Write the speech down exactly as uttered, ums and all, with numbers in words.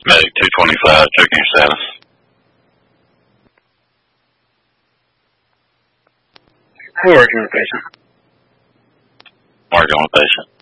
Medic two twenty-five, checking your status. We're working on the patient. Working on the patient.